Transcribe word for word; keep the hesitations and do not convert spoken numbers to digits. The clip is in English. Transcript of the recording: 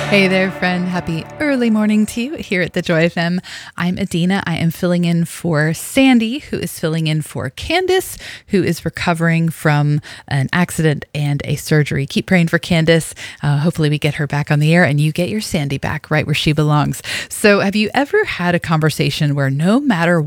Hey there, friend. Happy early morning to you here at the Joy F M. I'm Adina. I am filling in for Sandy, who is filling in for Candace, who is recovering from an accident and a surgery. Keep praying for Candace. Uh, hopefully, we get her back on the air and you get your Sandy back right where she belongs. So, have you ever had a conversation where no matter